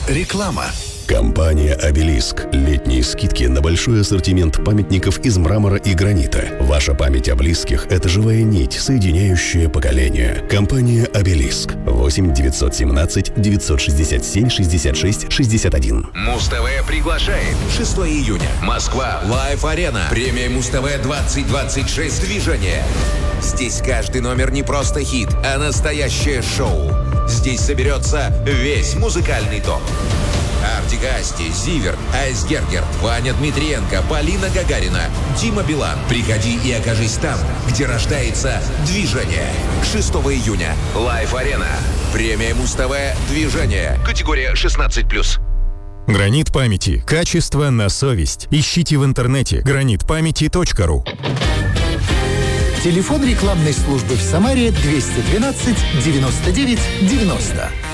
Реклама. Компания «Обелиск». Летние скидки на большой ассортимент памятников из мрамора и гранита. Ваша память о близких – это живая нить, соединяющая поколения. Компания «Обелиск». 8 917 967 66 61. Муз-ТВ приглашает. 6 июня. Москва. Лайв-арена. Премия Муз-ТВ 2026. Движение. Здесь каждый номер не просто хит, а настоящее шоу. Здесь соберется весь музыкальный топ. Артик Асти, Зиверт, Айсгергер, Ваня Дмитриенко, Полина Гагарина, Дима Билан. Приходи и окажись там, где рождается движение. 6 июня. Лайв-арена. Премия Муз-ТВ «Движение». Категория 16+. Гранит памяти. Качество на совесть. Ищите в интернете granitpamяти.ru. Телефон рекламной службы в Самаре 212 99 90.